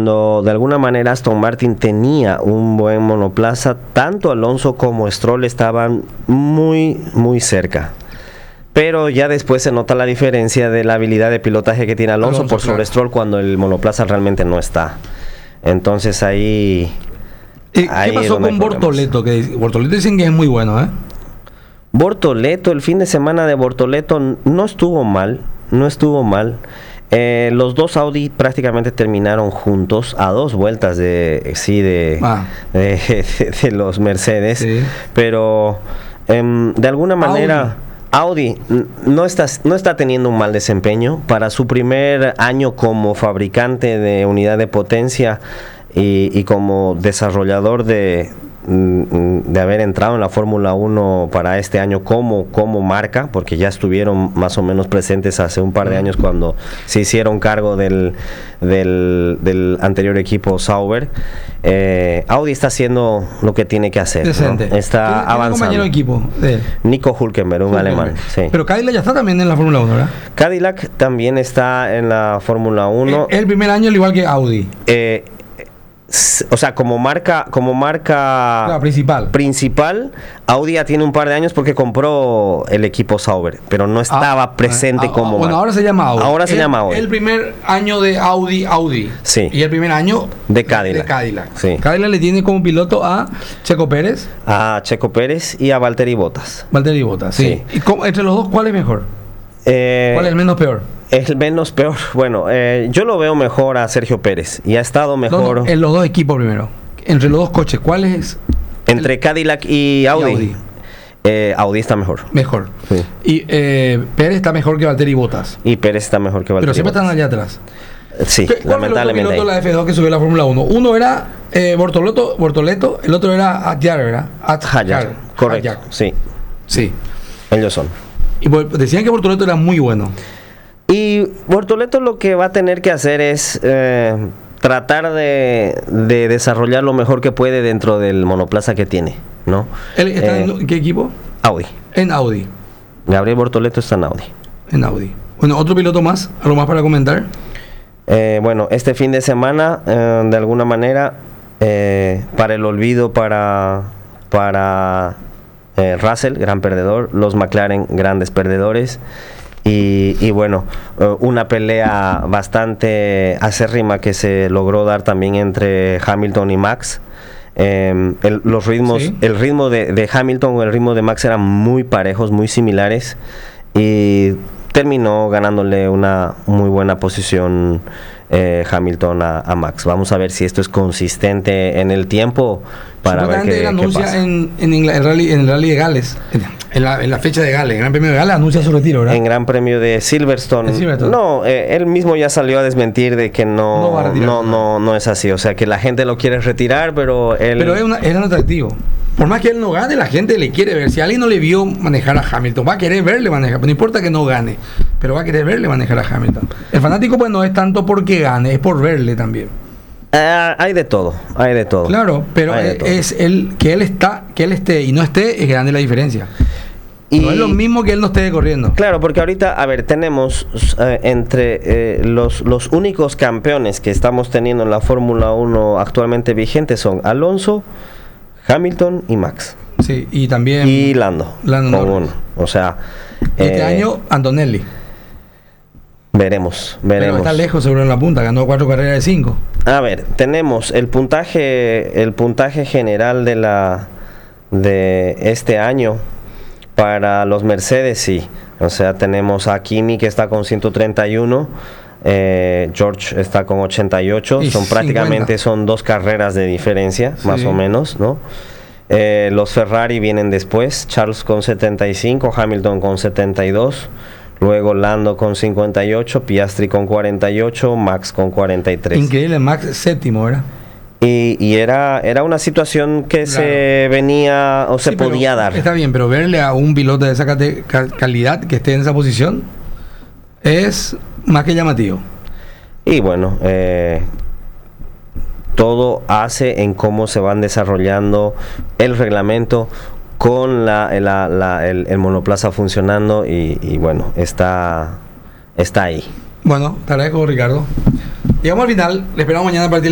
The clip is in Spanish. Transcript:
cuando de alguna manera Aston Martin tenía un buen monoplaza, tanto Alonso como Stroll estaban muy, muy cerca. Pero ya después se nota la diferencia de la habilidad de pilotaje que tiene Alonso por sobre Stroll cuando el monoplaza realmente no está. Entonces ahí... ¿Qué pasó con Bortoleto? Bortoleto dicen que es muy bueno, ¿eh? Bortoleto, el fin de semana de Bortoleto no estuvo mal. Los dos Audi prácticamente terminaron juntos a 2 vueltas de los Mercedes, sí. Pero de alguna manera Audi no está teniendo un mal desempeño para su primer año como fabricante de unidad de potencia y como desarrollador de haber entrado en la Fórmula 1 para este año como marca, porque ya estuvieron más o menos presentes hace un par de años cuando se hicieron cargo del anterior equipo Sauber. Audi está haciendo lo que tiene que hacer, ¿no? Está avanzando. Compañero de equipo de Nico Hülkenberg, un alemán. Sí. Pero Cadillac ya está también en la Fórmula 1, ¿verdad? Cadillac también está en la Fórmula 1. El primer año al igual que Audi. O sea, como marca principal, Audi ya tiene un par de años porque compró el equipo Sauber, pero no estaba presente como bueno, ahora se llama Audi. Ahora se llama Audi. El primer año de Audi. Sí. Y el primer año de Cadillac. Sí. Cadillac le tiene como piloto a Checo Pérez. A Checo Pérez y a Valtteri Bottas. Valtteri Bottas, sí. ¿Y entre los dos cuál es mejor? ¿Cuál es el menos peor? El menos peor, bueno, yo lo veo mejor a Sergio Pérez y ha estado mejor. No, en los dos equipos primero. Entre los dos coches, ¿cuál es? Entre Cadillac y Audi. Audi está mejor. Mejor. Sí. Y Pérez está mejor que Valtteri Bottas. Y Pérez está mejor que Valtteri. Pero siempre están allá atrás. Sí, lamentablemente. ¿Cuál fue el piloto de la F2 que subió a la Fórmula 1? Uno era Bortoleto, el otro era Adjar, ¿verdad? Adjar, correcto. Sí. Ellos son. Y decían que Bortoleto era muy bueno. Y Bortoleto lo que va a tener que hacer es tratar de desarrollar lo mejor que puede dentro del monoplaza que tiene, ¿no? ¿Él está en qué equipo? Audi. En Audi. Gabriel Bortoleto está en Audi. En Audi. Bueno, otro piloto más, ¿algo más para comentar? Bueno, este fin de semana, de alguna manera, para el olvido para Russell, gran perdedor, los McLaren, grandes perdedores. Y bueno, una pelea bastante acérrima que se logró dar también entre Hamilton y Max. Los ritmos, ¿sí? El ritmo de Hamilton o el ritmo de Max eran muy parejos, muy similares, y terminó ganándole una muy buena posición Hamilton a Max. Vamos a ver si esto es consistente en el tiempo para ver qué pasa. En el rally de Gales, en la fecha de Gales, en Gran Premio de Gales, anuncia su retiro, ¿verdad? En Gran Premio de Silverstone. No, él mismo ya salió a desmentir de que no es así. O sea, que la gente lo quiere retirar, pero él... Pero es un atractivo. Por más que él no gane, la gente le quiere ver. Si alguien no le vio manejar a Hamilton, va a querer verle manejar. No importa que no gane, pero va a querer verle manejar a Hamilton. El fanático pues no es tanto porque gane, es por verle también. Hay de todo. Claro, pero es que él esté y no esté, es grande la diferencia. No es lo mismo que él no esté corriendo. Claro, porque ahorita, a ver, tenemos entre los únicos campeones que estamos teniendo en la Fórmula 1 actualmente vigentes son Alonso, Hamilton y Max. Sí, y también... Y Lando con uno. O sea... Este año, Antonelli. Veremos. Pero está lejos, seguro en la punta. Ganó 4 carreras de 5. A ver, tenemos el puntaje general de este año para los Mercedes, sí. O sea, tenemos a Kimi que está con 131, George está con 88, son prácticamente 2 carreras de diferencia, sí, más o menos, ¿no? Los Ferrari vienen después, Charles con 75, Hamilton con 72, luego Lando con 58, Piastri con 48, Max con 43. Increíble, Max séptimo, ¿verdad? Y era una situación que se venía o se podía dar. Está bien, pero verle a un piloto de esa calidad que esté en esa posición es más que llamativo. Y bueno, todo hace en cómo se van desarrollando el reglamento con el monoplaza funcionando y bueno, está ahí. Bueno, te agradezco, Ricardo. Llegamos al final, le esperamos mañana a partir